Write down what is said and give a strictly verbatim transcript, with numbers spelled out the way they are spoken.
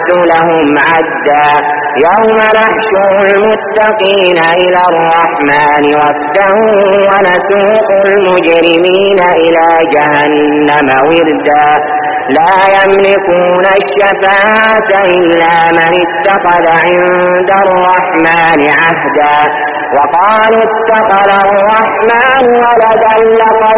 وأعد لهم عدا يوم نحشر المتقين إلى الرحمن وفدا ونسوق المجرمين إلى جهنم وردا لا يملكون الشفاعة إلا من اتخذ عند الرحمن عهدا وقالوا اتخذ الرحمن ولدا لقد